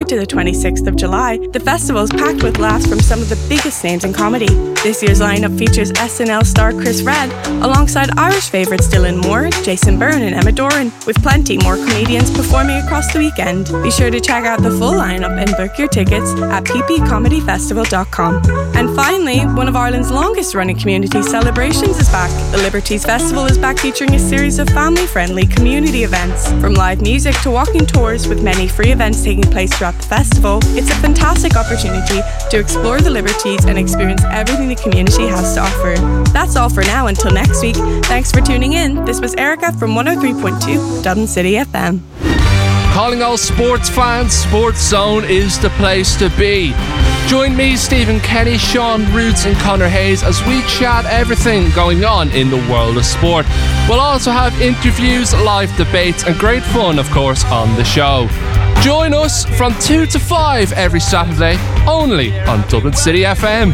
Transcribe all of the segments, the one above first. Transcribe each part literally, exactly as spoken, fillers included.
to the twenty-sixth of July, the festival is packed with laughs from some of the biggest names in comedy. This year's lineup features S N L star Chris Redd, alongside Irish favourites Dylan Moore, Jason Byrne and Emma Doran, with plenty more comedians performing across the weekend. Be sure to check out the full lineup and book your tickets at p p comedy festival dot com. And finally, one of Ireland's longest running community celebrations is back. The Liberties Festival is back, featuring a series of family-friendly community events. From live music to walking tours, with many free events taking place throughout the festival, it's a fantastic opportunity to explore the Liberties and experience everything the community has to offer. That's all for now. Until next week, thanks for tuning in. This was Erica from one oh three point two Dublin City F M. Calling all sports fans, Sports Zone is the place to be. Join me, Stephen Kenny, Sean Roots and Connor Hayes as we chat everything going on in the world of sport. We'll also have interviews, live debates and great fun, of course, on the show. Join us from two to five every Saturday, only on Dublin City F M.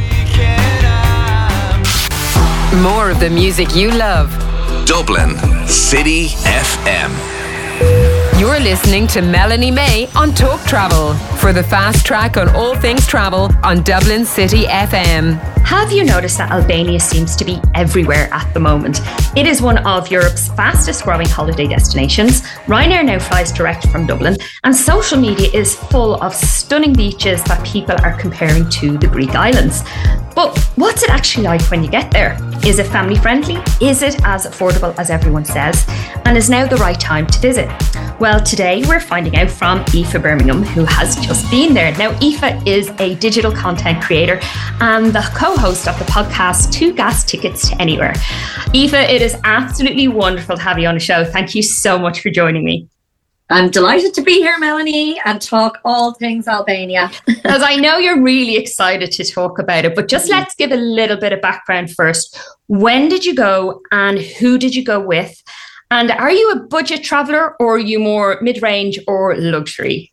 More of the music you love. Dublin City F M. You're listening to Melanie May on Talk Travel for the fast track on all things travel on Dublin City F M. Have you noticed that Albania seems to be everywhere at the moment? It is one of Europe's fastest growing holiday destinations. Ryanair now flies direct from Dublin, and social media is full of stunning beaches that people are comparing to the Greek islands. But what's it actually like when you get there? Is it family friendly? Is it as affordable as everyone says? And is now the right time to visit? Well, today we're finding out from Aoife Birmingham, who has just been there. Now, Aoife is a digital content creator and the co-host of the podcast Two Gas Tickets to Anywhere. Aoife, it is absolutely wonderful to have you on the show. Thank you so much for joining me. I'm delighted to be here, Melanie, and talk all things Albania. Because I know you're really excited to talk about it, but just let's give a little bit of background first. When did you go and who did you go with? And are you a budget traveller or are you more mid-range or luxury?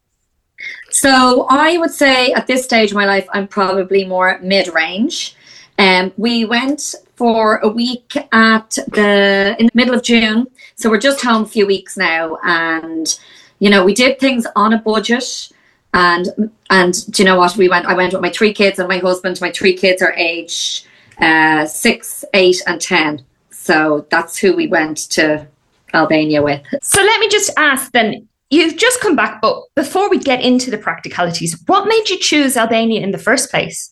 So I would say at this stage of my life, I'm probably more mid-range. Um, we went for a week at the in the middle of June. So we're just home a few weeks now. And, you know, we did things on a budget. And, and do you know what? We went, I went with my three kids and my husband. My three kids are age uh, six, eight and ten. So that's who we went to Albania with. So let me just ask then, you've just come back, but before we get into the practicalities, what made you choose Albania in the first place?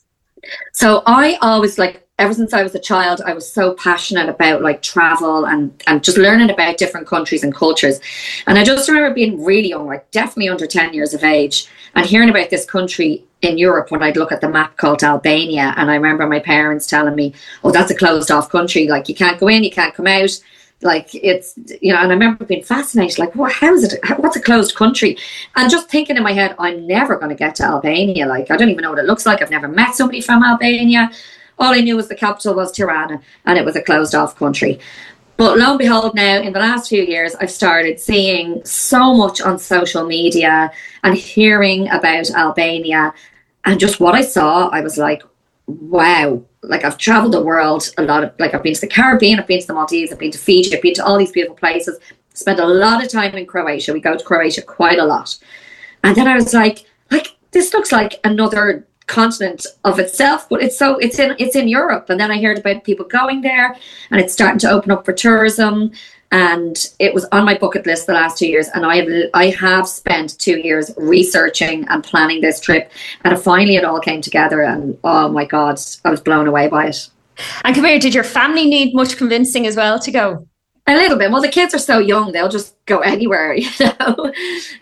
So I always, like, ever since I was a child, I was so passionate about like travel and, and just learning about different countries and cultures. And I just remember being really young, like definitely under ten years of age, and hearing about this country in Europe when I'd look at the map called Albania. And I remember my parents telling me, oh, that's a closed off country. Like you can't go in, you can't come out. Like it's, you know, and I remember being fascinated, like, well, how is it, how, what's a closed country? And just thinking in my head, I'm never going to get to Albania. Like, I don't even know what it looks like. I've never met somebody from Albania. All I knew was the capital was Tirana and it was a closed off country. But lo and behold, now in the last few years, I've started seeing so much on social media and hearing about Albania. And just what I saw, I was like, wow. Like I've traveled the world a lot of, like I've been to the Caribbean, I've been to the Maldives, I've been to Fiji, I've been to all these beautiful places, spent a lot of time in Croatia. We go to Croatia quite a lot. And then I was like, like, this looks like another continent of itself, but it's so, it's in, it's in Europe. And then I heard about people going there and it's starting to open up for tourism. And it was on my bucket list the last two years. And I have, I have spent two years researching and planning this trip. And finally it all came together. And oh my God, I was blown away by it. And come here, did your family need much convincing as well to go? A little bit. Well, the kids are so young, they'll just go anywhere, you know.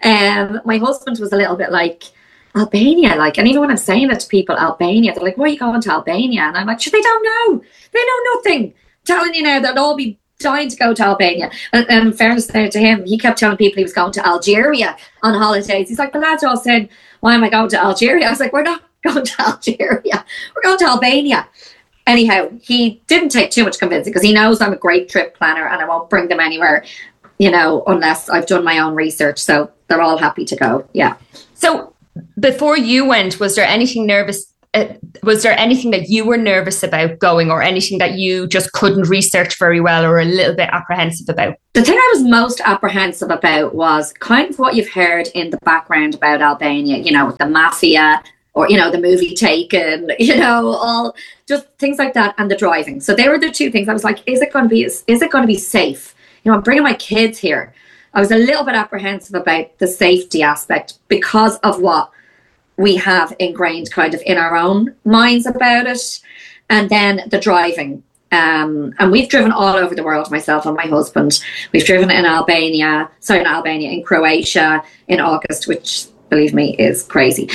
Um, my husband was a little bit like, Albania, like, and even when I'm saying it to people, Albania, they're like, why are you going to Albania? And I'm like, sure, they don't know. They know nothing. I'm telling you now, they'll all be dying to go to Albania. And, and in fairness to him, he kept telling people he was going to Algeria on holidays. He's like, the lads all said, why am I going to Algeria? I was like, we're not going to Algeria. We're going to Albania. Anyhow, he didn't take too much convincing because he knows I'm a great trip planner and I won't bring them anywhere, you know, unless I've done my own research. So they're all happy to go. Yeah. So before you went, was there anything nervous uh, Was there anything that you were nervous about going, or anything that you just couldn't research very well or a little bit apprehensive about? The thing I was most apprehensive about was kind of what you've heard in the background about Albania, you know, the mafia, or, you know, the movie Taken, you know, all just things like that, and the driving. So they were the two things. I was like, is it going to be, is, is it going to be safe? You know, I'm bringing my kids here. I was a little bit apprehensive about the safety aspect because of what we have ingrained kind of in our own minds about it. And then the driving. Um, and we've driven all over the world, myself and my husband. We've driven in Albania, sorry, not Albania, in Croatia in August, which, believe me, is crazy.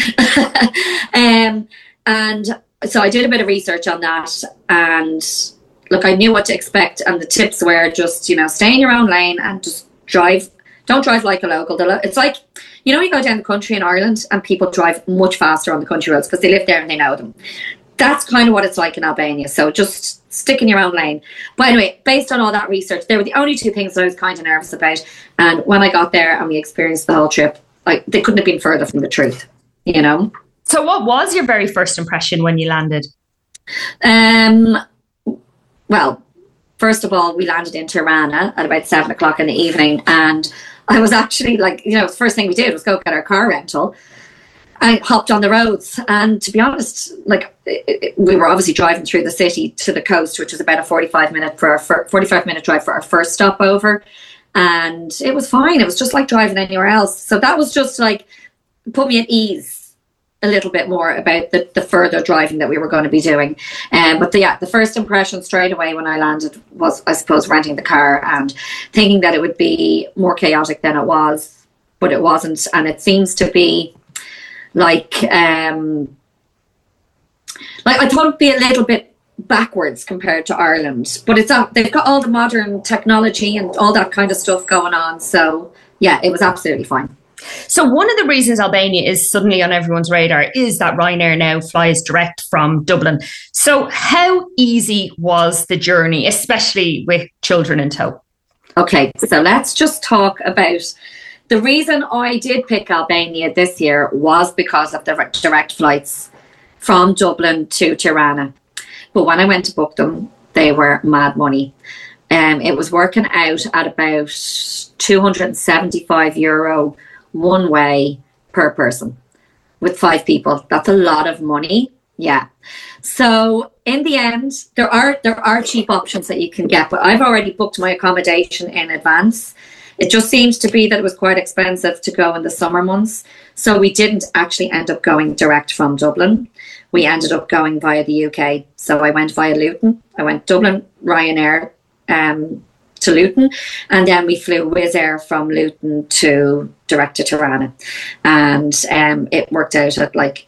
um, and so I did a bit of research on that. And look, I knew what to expect. And the tips were just, you know, stay in your own lane and just drive. Don't drive like a local. It's like, you know, you go down the country in Ireland and people drive much faster on the country roads because they live there and they know them. That's kind of what it's like in Albania. So just stick in your own lane. But anyway, based on all that research, they were the only two things that I was kind of nervous about. And when I got there and we experienced the whole trip, like, they couldn't have been further from the truth, you know? So what was your very first impression when you landed? Um, well, first of all, we landed in Tirana at about seven o'clock in the evening. And I was actually like, you know, the first thing we did was go get our car rental. I hopped on the roads, and to be honest, like, it, it, we were obviously driving through the city to the coast, which was about a forty-five minute for our fir- forty-five minute drive for our first stopover, and it was fine. It was just like driving anywhere else. So that was just like put me at ease a little bit more about the, the further driving that we were going to be doing. Um, but the, yeah, the first impression straight away when I landed was, I suppose, renting the car and thinking that it would be more chaotic than it was, but it wasn't, and it seems to be. Like, um, like I thought it'd be a little bit backwards compared to Ireland, but it's uh, they've got all the modern technology and all that kind of stuff going on. So yeah, it was absolutely fine. So one of the reasons Albania is suddenly on everyone's radar is that Ryanair now flies direct from Dublin. So how easy was the journey, especially with children in tow? Okay, so let's just talk about. The reason I did pick Albania this year was because of the direct flights from Dublin to Tirana. But when I went to book them, they were mad money. Um, it was working out at about two hundred seventy-five euro one way per person with five people. That's a lot of money. Yeah. So in the end, there are there are cheap options that you can get, but I've already booked my accommodation in advance. It just seems to be that it was quite expensive to go in the summer months. So we didn't actually end up going direct from Dublin. We ended up going via the U K. So I went via Luton. I went Dublin, Ryanair um, to Luton. And then we flew Wizz Air from Luton to direct to Tirana. And um, it worked out at like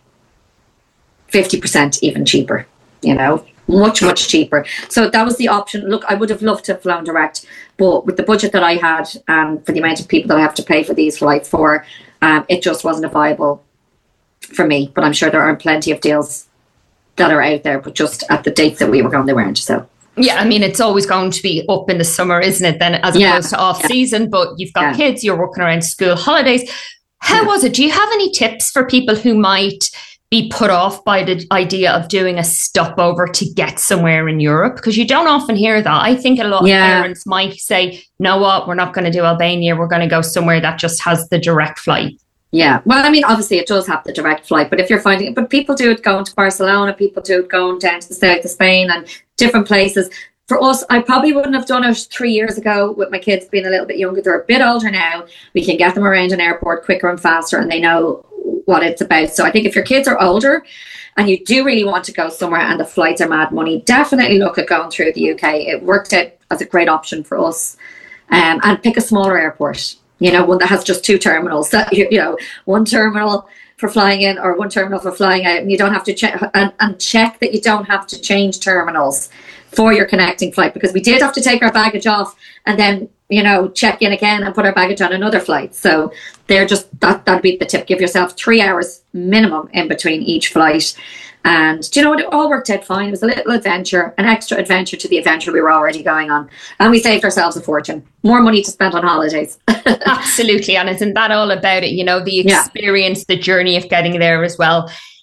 fifty percent even cheaper, you know. Much, much cheaper. So that was the option. Look, I would have loved to have flown direct, but with the budget that I had and um, for the amount of people that I have to pay for these flights for, um, it just wasn't viable for me. But I'm sure there are plenty of deals that are out there, but just at the dates that we were going, they weren't. So yeah, I mean, it's always going to be up in the summer, isn't it? Then as yeah. opposed to off yeah. season, but you've got yeah. kids, you're working around school holidays. How yeah. was it? Do you have any tips for people who might be put off by the idea of doing a stopover to get somewhere in Europe? Because you don't often hear that. I think a lot yeah. of parents might say, no, what, we're not going to do Albania. We're going to go somewhere that just has the direct flight. Yeah. Well, I mean, obviously it does have the direct flight, but if you're finding it, but people do it going to Barcelona, people do it going down to the south of Spain and different places. For us, I probably wouldn't have done it three years ago with my kids being a little bit younger. They're a bit older now. We can get them around an airport quicker and faster, and they know what it's about. So I think if your kids are older and you do really want to go somewhere and the flights are mad money, definitely look at going through the U K. It worked out as a great option for us. Um, and pick a smaller airport, you know, one that has just two terminals. That you, you know, one terminal for flying in or one terminal for flying out, and you don't have to check and, and check that you don't have to change terminals for your connecting flight, because we did have to take our baggage off and then, you know, check in again and put our baggage on another flight. So they're just, that, that'd be the tip. Give yourself three hours minimum in between each flight. And do you know what? It all worked out fine. It was a little adventure, an extra adventure to the adventure we were already going on. And we saved ourselves a fortune. More money to spend on holidays. Absolutely. And isn't that all about it? You know, the experience, yeah. the journey of getting there as well.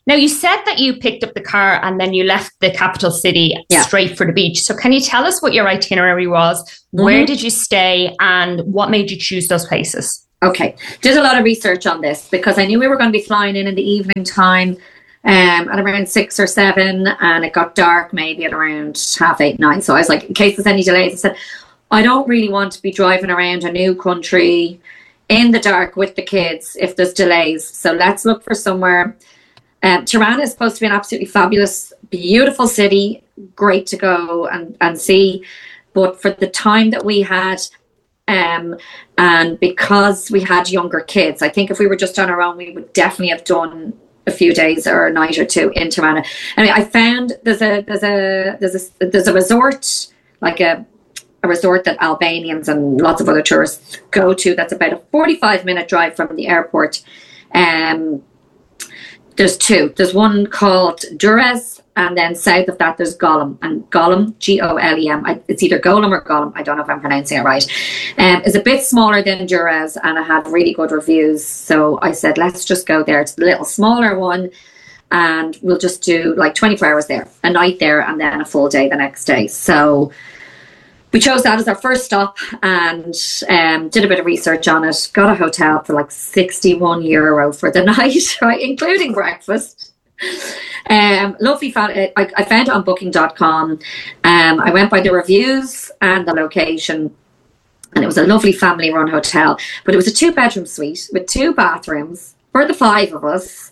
Now, you said that you picked up the car and then you left the capital city yeah. straight for the beach. So can you tell us what your itinerary was? Mm-hmm. Where did you stay and what made you choose those places? Okay. Did a lot of research on this because I knew we were going to be flying in in the evening time um, at around six or seven, and it got dark maybe at around half eight, nine. So I was like, in case there's any delays, I said, I don't really want to be driving around a new country in the dark with the kids if there's delays. So let's look for somewhere. Um, Tirana is supposed to be an absolutely fabulous, beautiful city, great to go and, and see. But for the time that we had, um, and because we had younger kids, I think if we were just on our own, we would definitely have done a few days or a night or two in Tirana. I mean, I found there's a there's a there's a there's a resort, like a a resort that Albanians and lots of other tourists go to. That's about a forty-five minute drive from the airport. Um. There's two. There's one called Durrës, and then south of that there's Golem. And Golem, G O L E M, I, it's either Golem or Golem, I don't know if I'm pronouncing it right, um, is a bit smaller than Durrës, and it had really good reviews. So I said, let's just go there. It's the little smaller one, and we'll just do like twenty-four hours there, a night there, and then a full day the next day. So we chose that as our first stop and um, did a bit of research on it. Got a hotel for like sixty-one euro for the night, right, including breakfast. Um, lovely. I, I found it on booking dot com. Um, I went by the reviews and the location, and it was a lovely family-run hotel. But it was a two-bedroom suite with two bathrooms for the five of us,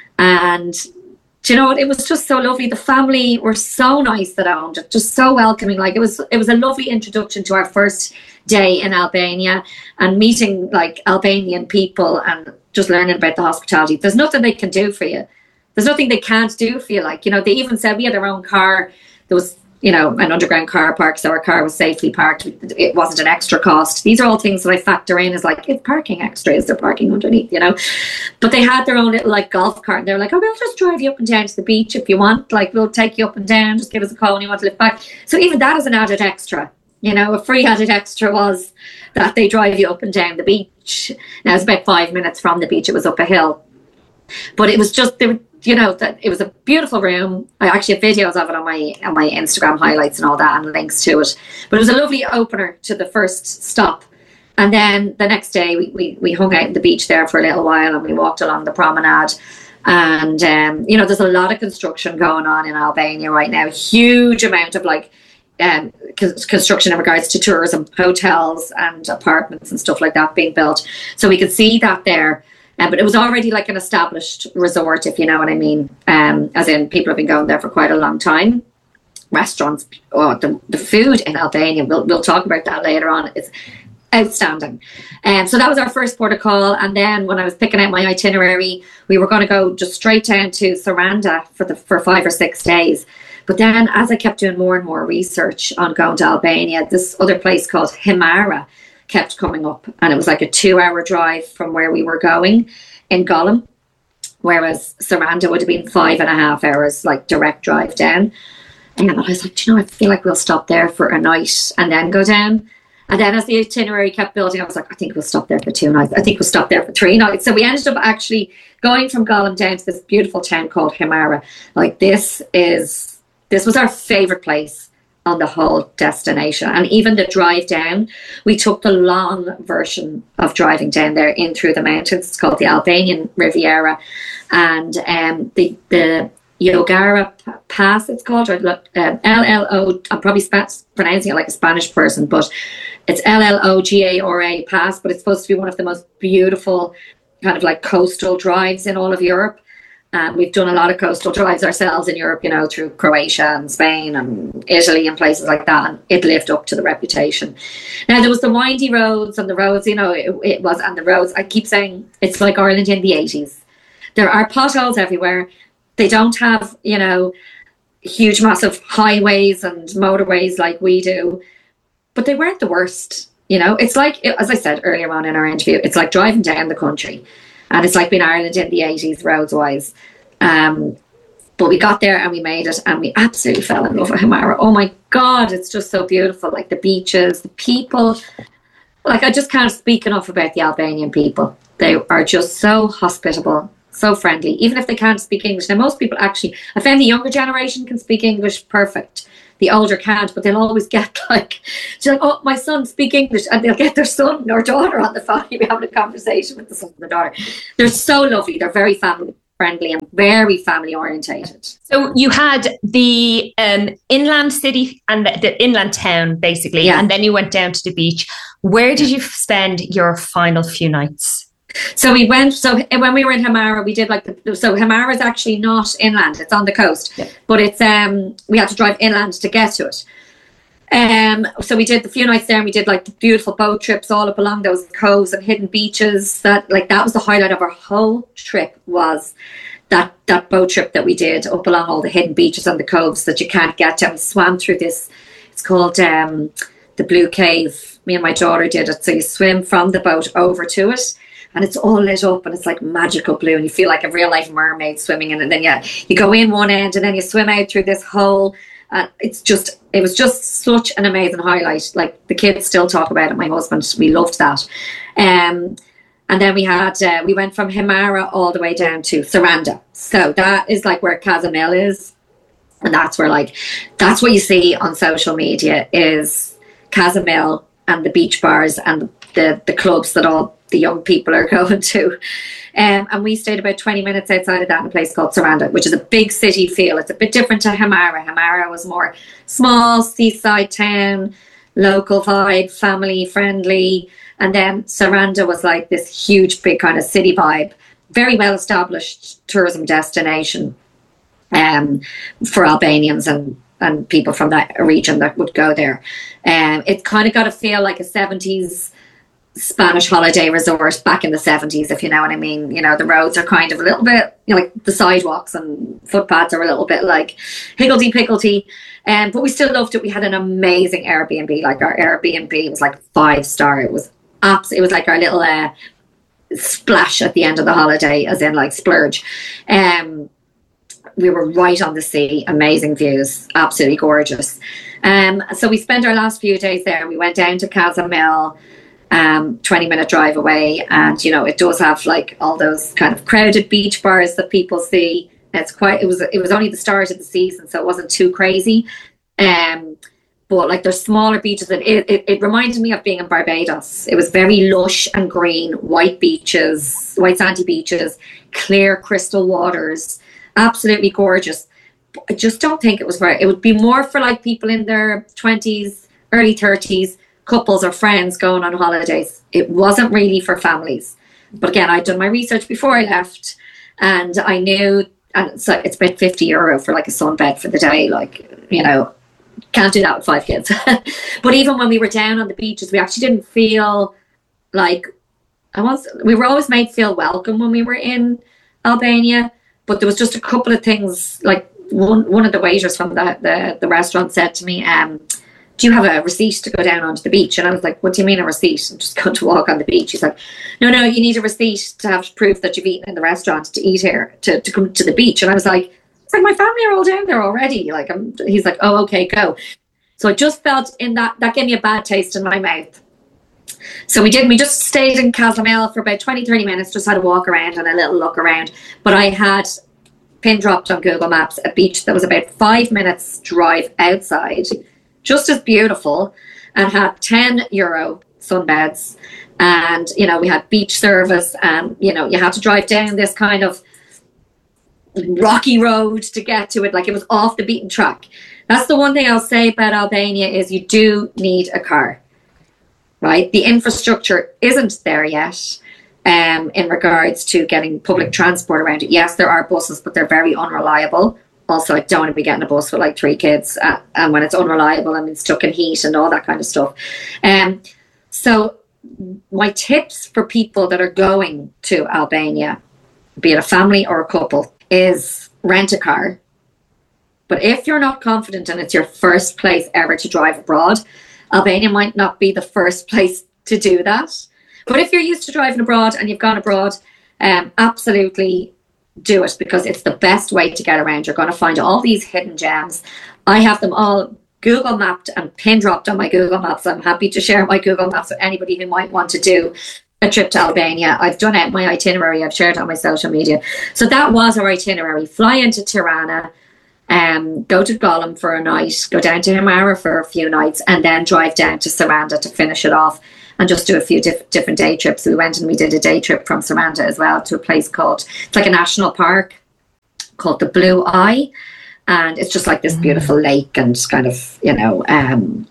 and do you know what? It was just so lovely. The family were so nice that owned it, just so welcoming. Like it was, it was a lovely introduction to our first day in Albania and meeting like Albanian people and just learning about the hospitality. There's nothing they can do for you. There's nothing they can't do for you. Like, you know, they even said we had our own car. There was, you know, an underground car park, so our car was safely parked. It wasn't an extra cost. These are all things that I factor in as like, it's parking extra, is there parking underneath, you know? But they had their own little like golf cart, and they were like, oh, we'll just drive you up and down to the beach if you want. Like, we'll take you up and down, just give us a call when you want to lift back. So even that is an added extra. You know, a free added extra was that they drive you up and down the beach. Now it's about five minutes from the beach. It was up a hill. But it was just, they were, you know, that it was a beautiful room. I actually have videos of it on my on my Instagram highlights and all that, and links to it. But it was a lovely opener to the first stop. And then the next day we, we, we hung out at the beach there for a little while, and we walked along the promenade. And, um, you know, there's a lot of construction going on in Albania right now. Huge amount of like um, construction in regards to tourism, hotels and apartments and stuff like that being built. So we could see that there. Um, but it was already like an established resort, if you know what I mean. Um, as in, people have been going there for quite a long time. Restaurants, oh, the, the food in Albania, we'll, we'll talk about that later on. It's outstanding. Um, so that was our first port of call. And then when I was picking out my itinerary, we were going to go just straight down to Saranda for the for five or six days. But then as I kept doing more and more research on going to Albania, this other place called Himara kept coming up, and it was like a two hour drive from where we were going in Golem, whereas Saranda would have been five and a half hours like direct drive down. And I was like, do you know, I feel like we'll stop there for a night and then go down. And then as the itinerary kept building, I was like, I think we'll stop there for two nights. I think we'll stop there for three nights. So we ended up actually going from Golem down to this beautiful town called Himara. Like this is, this was our favorite place on the whole destination. And even the drive down, we took the long version of driving down there in through the mountains. It's called the Albanian Riviera, and um, the the Llogara Pass, it's called, or um, L L O, I'm probably sp- pronouncing it like a Spanish person, but it's L L O G A R A Pass, but it's supposed to be one of the most beautiful kind of like coastal drives in all of Europe. Um, we've done a lot of coastal drives ourselves in Europe, you know, through Croatia and Spain and Italy and places like that, and it lived up to the reputation. Now, there was the windy roads and the roads, you know, it, it was, and the roads, I keep saying, it's like Ireland in the eighties. There are potholes everywhere. They don't have, you know, huge, massive highways and motorways like we do, but they weren't the worst, you know. It's like, as I said earlier on in our interview, it's like driving down the country. And it's like being Ireland in the eighties, roads-wise. Um, but we got there and we made it, and we absolutely fell in love with Himara. Oh my God, it's just so beautiful. Like the beaches, the people. Like I just can't speak enough about the Albanian people. They are just so hospitable so friendly, even if they can't speak English. Now, most people actually, I found the younger generation can speak English perfect. The older can't, but they'll always get like, she's like, oh, my son speak English, and they'll get their son or daughter on the phone. You'll be having a conversation with the son or the daughter. They're so lovely. They're very family friendly and very family orientated. So you had the um, inland city and the, the inland town, basically, yeah. And then you went down to the beach. Where did you spend your final few nights? So we went, so when we were in Hemara, we did like, the, so Hemara is actually not inland, it's on the coast, yeah. But it's, um, we had to drive inland to get to it. Um, so we did the few nights there, and we did like the beautiful boat trips all up along those coves and hidden beaches. That like, that was the highlight of our whole trip, was that, that boat trip that we did up along all the hidden beaches and the coves that you can't get to. We swam through this, it's called, um, the Blue Cave. Me and my daughter did it. So you swim from the boat over to it, and it's all lit up, and it's like magical blue, and you feel like a real life mermaid swimming in it. And then yeah, you go in one end, and then you swim out through this hole. And it's just, it was just such an amazing highlight. Like, the kids still talk about it. My husband, we loved that. Um, and then we had, uh, we went from Hemara all the way down to Saranda. So that is like where Cozumel is. And that's where like, that's what you see on social media is Cozumel and the beach bars and the, the clubs that all the young people are going to. Um, and we stayed about twenty minutes outside of that in a place called Saranda, which is a big city feel. It's a bit different to Hemara. Hemara was more small, seaside town, local vibe, family friendly. And then Saranda was like this huge, big kind of city vibe. Very well established tourism destination um, for Albanians and, and people from that region that would go there. Um, it kind of got to feel like a seventies Spanish holiday resort back in the seventies, if you know what I mean. You know, the roads are kind of a little bit, you know, like the sidewalks and footpaths are a little bit like higgledy-piggledy. Um, but we still loved it. We had an amazing Airbnb. Like, our Airbnb was like five star. It was absolutely, it was like our little uh, splash at the end of the holiday, as in like splurge. Um, we were right on the sea, amazing views, absolutely gorgeous. Um, so we spent our last few days there. We went down to Cozumel, um, twenty minute drive away. And, you know, it does have like all those kind of crowded beach bars that people see. It's quite, it was, it was only the start of the season, so it wasn't too crazy. Um, but like, there's smaller beaches, and it, it, it reminded me of being in Barbados. It was very lush and green, white beaches, white sandy beaches, clear crystal waters, absolutely gorgeous. But I just don't think it was right. It would be more for like people in their twenties, early thirties, couples or friends going on holidays. It wasn't really for families. But again, I'd done my research before I left, and I knew, and so it's about fifty euro for like a sunbed for the day. Like, you know, can't do that with five kids. But even when we were down on the beaches, we actually didn't feel like, I was, we were always made feel welcome when we were in Albania. But there was just a couple of things, like one one of the waiters from the, the, the restaurant said to me, um, do you have a receipt to go down onto the beach? And I was like, what do you mean a receipt? I'm just going to walk on the beach. He's like, no, no, you need a receipt to have proof that you've eaten in the restaurant to eat here, to, to come to the beach. And I was like, it's like, my family are all down there already. Like, I'm, he's like, oh, okay, go. So I just felt in that, that gave me a bad taste in my mouth. So we did, we just stayed in Cozumel for about twenty, thirty minutes, just had a walk around and a little look around. But I had pin dropped on Google Maps a beach that was about five minutes drive outside, just as beautiful, and had ten euro sunbeds. And, you know, we had beach service, and, you know, you had to drive down this kind of rocky road to get to it. Like, it was off the beaten track. That's the one thing I'll say about Albania is you do need a car, right? The infrastructure isn't there yet. Um, in regards to getting public transport around it. Yes, there are buses, but they're very unreliable. Also, I don't want to be getting a bus with like three kids, uh, and when it's unreliable, I mean, stuck in heat and all that kind of stuff. Um, so my tips for people that are going to Albania, be it a family or a couple, is rent a car. But if you're not confident and it's your first place ever to drive abroad, Albania might not be the first place to do that. But if you're used to driving abroad and you've gone abroad, um, absolutely do it, because it's the best way to get around. You're going to find all these hidden gems. I have them all Google mapped and pin dropped on my Google Maps. I'm happy to share my Google Maps with anybody who might want to do a trip to Albania. I've done it, my itinerary, I've shared it on my social media. So that was our itinerary. Fly into Tirana, um, go to Gollum for a night, go down to Himara for a few nights, and then drive down to Saranda to finish it off and just do a few diff- different day trips. We went and we did a day trip from Saranda as well to a place called, it's like a national park called the Blue Eye. And it's just like this beautiful lake and kind of, you know, um,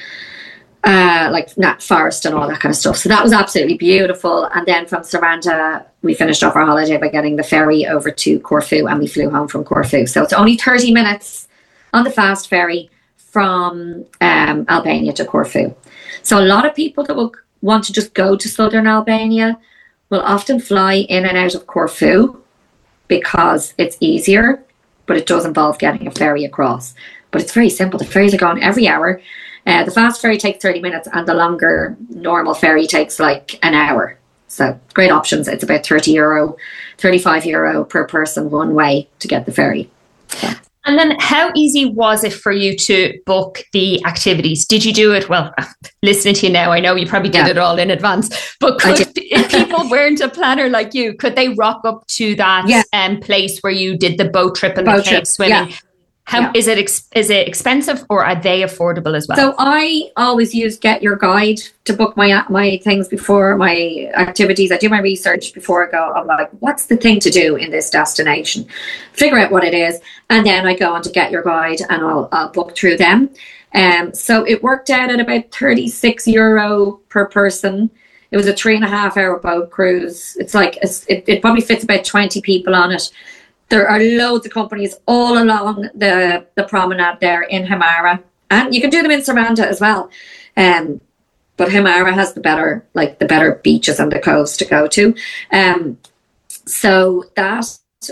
Uh, like Nat Forest and all that kind of stuff. So that was absolutely beautiful. And then from Saranda, we finished off our holiday by getting the ferry over to Corfu, and we flew home from Corfu. So it's only thirty minutes on the fast ferry from um, Albania to Corfu. So a lot of people that will want to just go to southern Albania will often fly in and out of Corfu because it's easier, but it does involve getting a ferry across. But it's very simple. The ferries are going every hour. Uh, the fast ferry takes thirty minutes and the longer normal ferry takes like an hour. So great options. It's about thirty euro, thirty-five euro per person one way to get the ferry. Yeah. And then how easy was it for you to book the activities? Did you do it? Well, listening to you now, I know you probably did yeah. it all in advance, but could, if people weren't a planner like you, could they rock up to that yeah. um, place where you did the boat trip and boat the cave swimming? Yeah. How yeah. is it? Ex- is it expensive, or are they affordable as well? So I always use Get Your Guide to book my my things before my activities. I do my research before I go. I'm like, what's the thing to do in this destination? Figure out what it is, and then I go on to Get Your Guide and I'll, I'll book through them. Um, so it worked out at about thirty-six euro per person. It was a three and a half hour boat cruise. It's like it's, it, it probably fits about twenty people on it. There are loads of companies all along the, the promenade there in Himara. And you can do them in Saranda as well. Um, but Himara has the better, like the better beaches and the coves to go to. Um, so that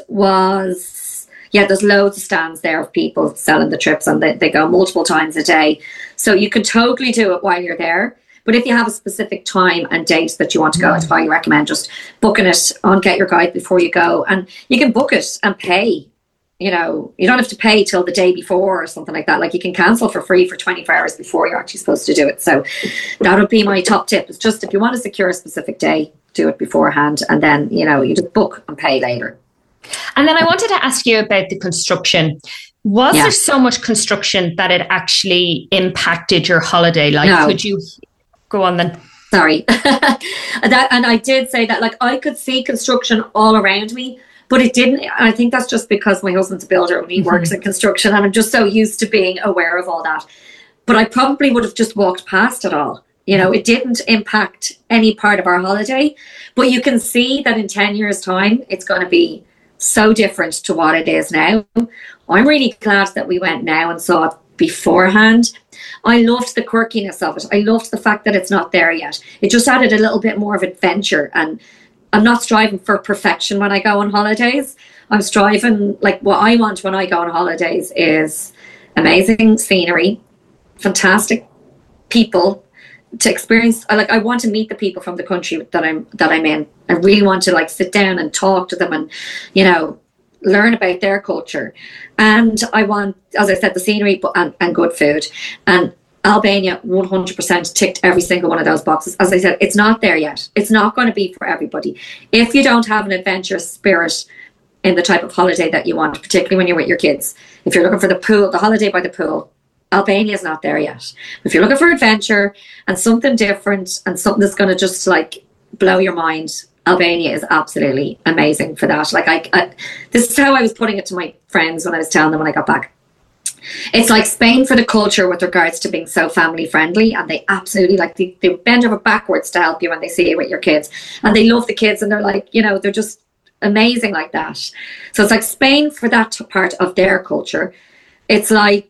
was, yeah, there's loads of stands there of people selling the trips, and they, they go multiple times a day. So you can totally do it while you're there. But if you have a specific time and date that you want to go, I'd highly recommend just booking it on Get Your Guide before you go. And you can book it and pay. You know, you don't have to pay till the day before or something like that. Like you can cancel for free for twenty-four hours before you're actually supposed to do it. So that would be my top tip. It's just if you want to secure a specific day, do it beforehand. And then, you know, you just book and pay later. And then I wanted to ask you about the construction. Was yeah. there so much construction that it actually impacted your holiday? Like, no. could you... Go on then. Sorry. that, and I did say that, like, I could see construction all around me, but it didn't. I think that's just because my husband's a builder and he mm-hmm. works in construction, and I'm just so used to being aware of all that. But I probably would have just walked past it all. You know, it didn't impact any part of our holiday, but you can see that in ten years' time, it's going to be so different to what it is now. I'm really glad that we went now and saw it beforehand. I loved the quirkiness of it. I loved the fact that it's not there yet. It just added a little bit more of adventure, and I'm not striving for perfection when I go on holidays. I'm striving, like what I want when I go on holidays is amazing scenery, fantastic people to experience. Like I want to meet the people from the country that I'm that I'm in. I really want to like sit down and talk to them and, you know, learn about their culture. And I want, as I said, the scenery but, and, and good food. And Albania one hundred percent ticked every single one of those boxes. As I said, it's not there yet. It's not going to be for everybody. If you don't have an adventurous spirit in the type of holiday that you want, particularly when you're with your kids, if you're looking for the pool, the holiday by the pool, Albania is not there yet. If you're looking for adventure and something different and something that's going to just like blow your mind, Albania is absolutely amazing for that. Like I, I, this is how I was putting it to my friends when I was telling them when I got back. It's like Spain for the culture with regards to being so family friendly, and they absolutely like they, they bend over backwards to help you when they see you with your kids, and they love the kids, and they're like, you know, they're just amazing like that. So it's like Spain for that part of their culture. It's like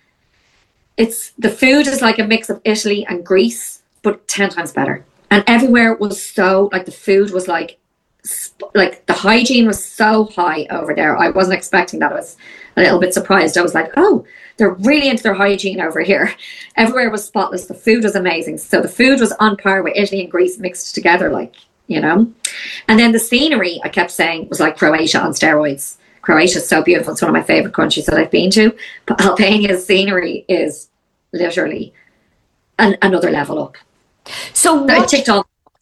it's the food is like a mix of Italy and Greece, but ten times better. And everywhere was so like the food was like like the hygiene was so high over there. I wasn't expecting that. I was a little bit surprised. I was like, oh, they're really into their hygiene over here. Everywhere was spotless. The food was amazing. So the food was on par with Italy and Greece mixed together, like, you know. And then the scenery, I kept saying, was like Croatia on steroids. Croatia is so beautiful. It's one of my favorite countries that I've been to. But Albania's scenery is literally an, another level up. So what, I ticked all the boxes.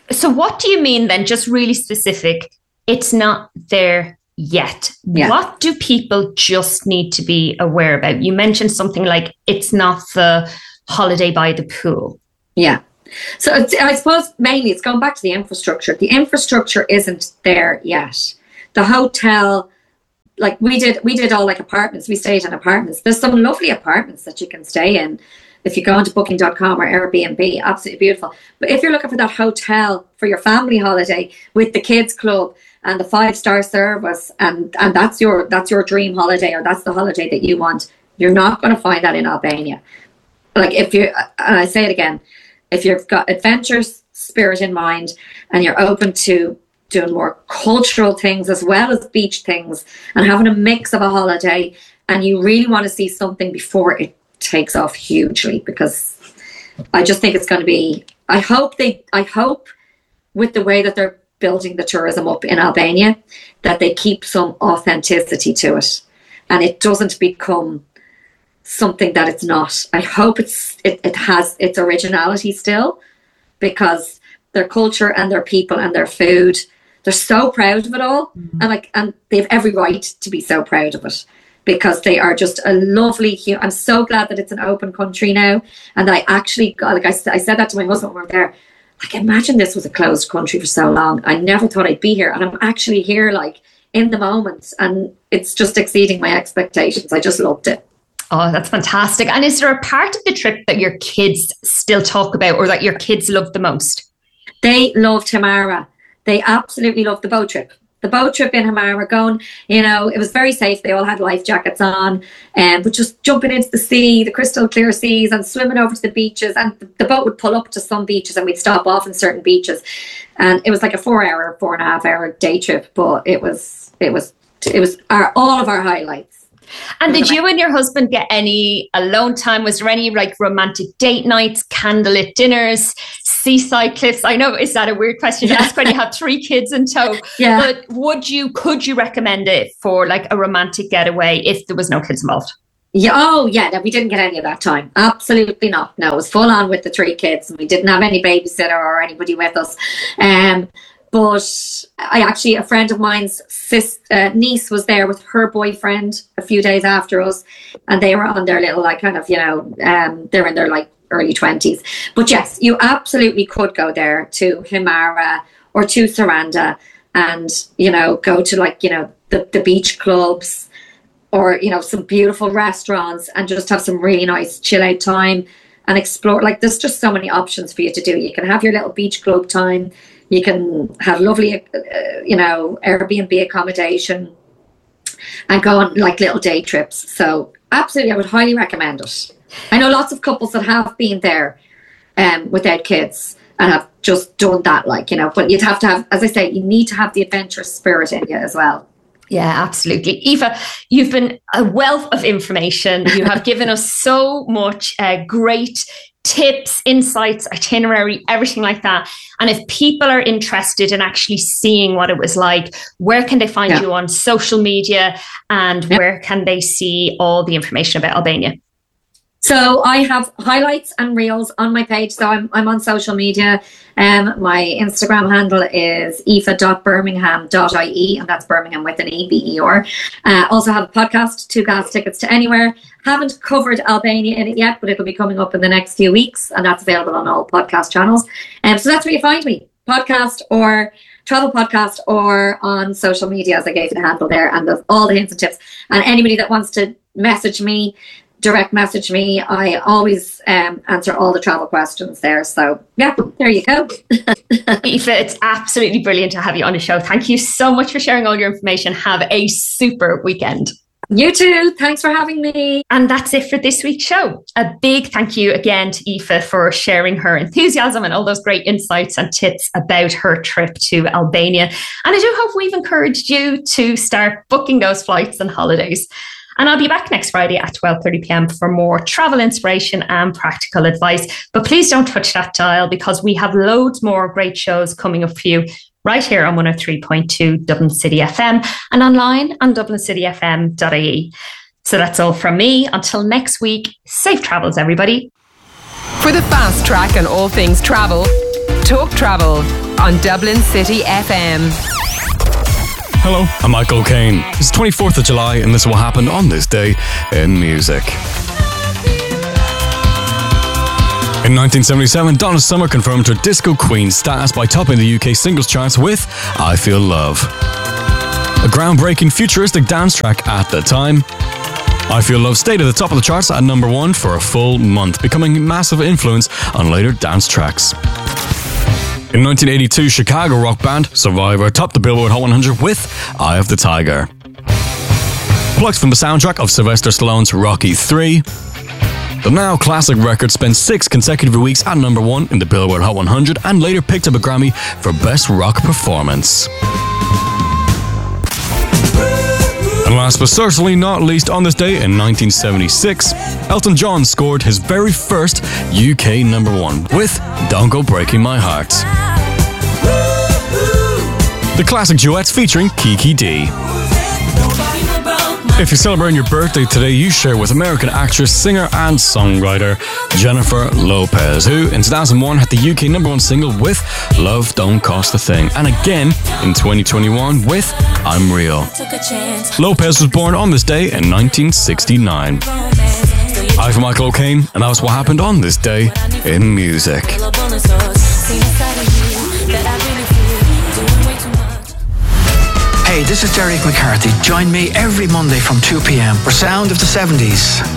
So what do you mean then, just really specific, it's not there yet? Yeah. What do people just need to be aware about? You mentioned something like it's not the holiday by the pool. Yeah. So it's, I suppose mainly it's going back to the infrastructure. The infrastructure isn't there yet. The hotel, like we did, we did all like apartments. We stayed in apartments. There's some lovely apartments that you can stay in. If you go onto booking dot com or Airbnb, absolutely beautiful. But if you're looking for that hotel for your family holiday with the kids club and the five-star service, and, and that's your that's your dream holiday, or that's the holiday that you want, you're not going to find that in Albania. Like if you, and I say it again, if you've got adventurous spirit in mind and you're open to doing more cultural things as well as beach things and having a mix of a holiday, and you really want to see something before it takes off hugely, because I just think it's going to be, I hope they, I hope with the way that they're building the tourism up in Albania, that they keep some authenticity to it and it doesn't become something that it's not. I hope it's it, it has its originality still, because their culture and their people and their food, they're so proud of it all. Mm-hmm. And like, and they have every right to be so proud of it, because they are just a lovely, I'm so glad that it's an open country now. And I actually got, like I, I said that to my husband when we were there, like, imagine this was a closed country for so long. I never thought I'd be here. And I'm actually here like in the moment, and it's just exceeding my expectations. I just loved it. Oh, that's fantastic. And is there a part of the trip that your kids still talk about, or that your kids love the most? They loved Himara. They absolutely loved the boat trip. The boat trip in Himara, going, you know, it was very safe. They all had life jackets on, and um, but just jumping into the sea, the crystal clear seas, and swimming over to the beaches. And the, the boat would pull up to some beaches and we'd stop off in certain beaches. And it was like a four hour, four and a half hour day trip. But it was, it was, it was our, all of our highlights. And did you and your husband get any alone time? Was there any like romantic date nights, candlelit dinners, seaside cliffs? I know, is that a weird question to ask when you have three kids in tow? Yeah. But would you, could you recommend it for like a romantic getaway if there was no kids involved? Yeah. Oh, yeah. No, we didn't get any of that time. Absolutely not. No, it was full on with the three kids, and we didn't have any babysitter or anybody with us. Um, But I actually, a friend of mine's sis, uh, niece was there with her boyfriend a few days after us, and they were on their little, like, kind of, you know, um, they're in their like early twenties. But yes, you absolutely could go there to Himara or to Saranda, and, you know, go to like, you know, the, the beach clubs, or, you know, some beautiful restaurants, and just have some really nice chill out time and explore. Like, there's just so many options for you to do. You can have your little beach club time. You can have lovely, uh, you know, Airbnb accommodation and go on like little day trips. So absolutely, I would highly recommend it. I know lots of couples that have been there um, without kids and have just done that, like, you know, but you'd have to have, as I say, you need to have the adventurous spirit in you as well. Yeah, absolutely. Eva, you've been a wealth of information. You have given us so much uh, great tips, insights, itinerary, everything like that. And if people are interested in actually seeing what it was like, where can they find yeah. you on social media, and yeah. where can they see all the information about Albania? So I have highlights and reels on my page. So I'm I'm on social media. Um, my Instagram handle is aoife dot birmingham dot I E, and that's Birmingham with an E, B E R. Uh, also have a podcast, Two Gas Tickets to Anywhere. Haven't covered Albania in it yet, but it'll be coming up in the next few weeks, and that's available on all podcast channels. Um, so that's where you find me, podcast or travel podcast, or on social media, as I gave you the handle there, and there's all the hints and tips. And anybody that wants to message me, direct message me, I always um, answer all the travel questions there. So yeah, there you go. Aoife, it's absolutely brilliant to have you on the show. Thank you so much for sharing all your information. Have a super weekend. You too. Thanks for having me. And that's it for this week's show. A big thank you again to Aoife for sharing her enthusiasm and all those great insights and tips about her trip to Albania. And I do hope we've encouraged you to start booking those flights and holidays. And I'll be back next Friday at twelve thirty p.m. for more travel inspiration and practical advice. But please don't touch that dial, because we have loads more great shows coming up for you right here on one oh three point two Dublin City F M and online on dublin city f m dot I E. So that's all from me. Until next week, safe travels, everybody. For the fast track on all things travel, Talk Travel on Dublin City F M. Hello, I'm Michael Caine. It's the twenty-fourth of July and this is what happened on this day in music. In nineteen seventy-seven, Donna Summer confirmed her disco queen status by topping the U K singles charts with I Feel Love. A groundbreaking futuristic dance track at the time, I Feel Love stayed at the top of the charts at number one for a full month, becoming a massive influence on later dance tracks. In nineteen eighty-two, Chicago rock band Survivor topped the Billboard Hot one hundred with Eye of the Tiger. Plucked from the soundtrack of Sylvester Stallone's Rocky three, the now classic record spent six consecutive weeks at number one in the Billboard Hot one hundred and later picked up a Grammy for Best Rock Performance. And last but certainly not least, on this day in nineteen seventy-six, Elton John scored his very first U K number one with Don't Go Breaking My Heart. The classic duets featuring Kiki D. If you're celebrating your birthday today, you share with American actress, singer and songwriter Jennifer Lopez, who in two thousand one had the U K number one single with Love Don't Cost a Thing, and again in twenty twenty-one with I'm Real. Lopez was born on this day in nineteen sixty-nine. I'm Michael Caine, and that was what happened on this day in music. Hey, this is Derek McCarthy. Join me every Monday from two p.m. for Sound of the seventies.